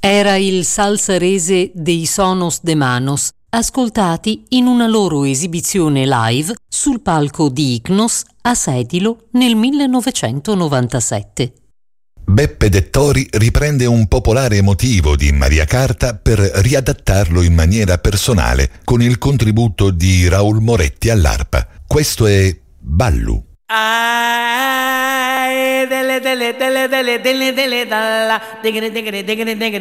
Era il salsarese dei Sonos de Manos, ascoltati in una loro esibizione live sul palco di Icnos a Sedilo nel 1997. Beppe Dettori riprende un popolare motivo di Maria Carta per riadattarlo in maniera personale con il contributo di Raul Moretti all'arpa. Questo è Ballu. Dele dele dele dele dele dele dalla digere digere digere digere